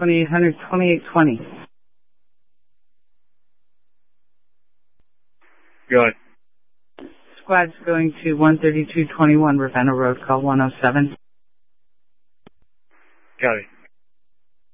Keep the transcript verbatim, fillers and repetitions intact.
twenty-eight hundred, twenty-eight twenty. Good. Squad's going to one thirty-two twenty-one Ravenna Road, call one oh seven. Got it.